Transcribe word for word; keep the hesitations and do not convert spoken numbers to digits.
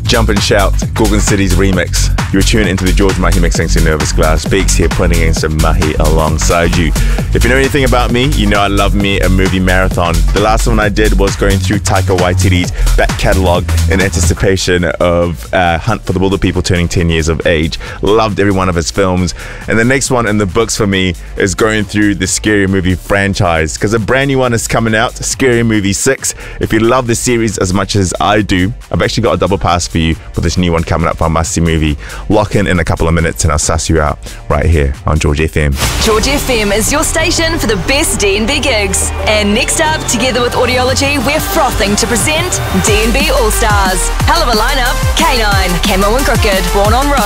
Jump and Shout, Gorgon City's remix. You're tuned into the George Mahi mixing to Nervous Glass. Beaks here playing against Mahi alongside you. If you know anything about me, you know I love me a movie marathon. The last one I did was going through Taika Waititi's back catalogue in anticipation of uh, Hunt for the Wilder People turning ten years of age. Loved every one of his films. And the next one in the books for me is going through the Scary Movie franchise, because a brand new one is coming out, Scary Movie six. If you love the series as much as I do, I've actually got a double pass for you for this new one coming up for Must See Movie. Lock in in a couple of minutes and I'll suss you out right here on George F M. George F M is your station for the best D and B gigs. And next up, together with Audiology, we're frothing to present D and B All Stars. Hell of a lineup: K nine, Camo and Crooked, Born on Road,